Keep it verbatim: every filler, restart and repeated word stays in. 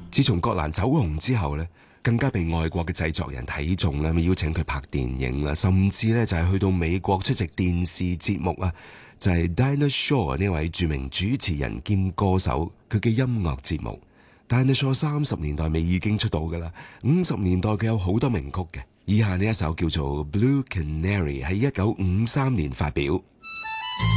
自從葛蘭走紅之後咧，更加被外國嘅製作人睇中啦，邀請佢拍電影啦，甚至咧就係去到美國出席電視節目啊，就係 Dinah Shore 呢位著名主持人兼歌手佢嘅音樂節目。Dinah Shore 三十年代尾已經出道噶啦，五十年代佢有好多名曲嘅。以下呢一首叫做 Blue Canary 喺一九五三年發表。